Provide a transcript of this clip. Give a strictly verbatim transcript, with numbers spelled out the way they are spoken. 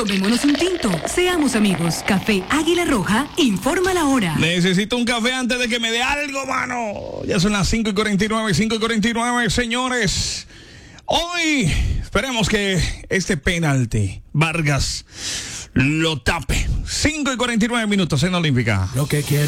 Tomémonos un tinto. Seamos amigos. Café Águila Roja informa la hora. Necesito un café antes de que me dé algo, mano. Ya son las cinco y cuarenta y nueve, cinco y cuarenta y nueve, señores. Hoy esperemos que este penalti Vargas lo tape. cinco y cuarenta y nueve minutos en Olímpica. Lo que quiero.